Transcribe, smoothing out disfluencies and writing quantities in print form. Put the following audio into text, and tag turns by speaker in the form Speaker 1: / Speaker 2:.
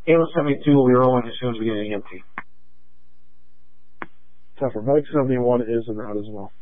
Speaker 1: Halo 72 will be rolling as soon as we get an EMP.
Speaker 2: Tougher. Mike 71 is in route as well.